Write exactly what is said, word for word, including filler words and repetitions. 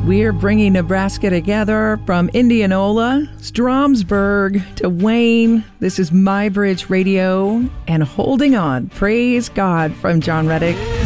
We're bringing Nebraska together from Indianola, Stromsburg to Wayne. This is My Bridge Radio and Holding On. Praise God from John Reddick.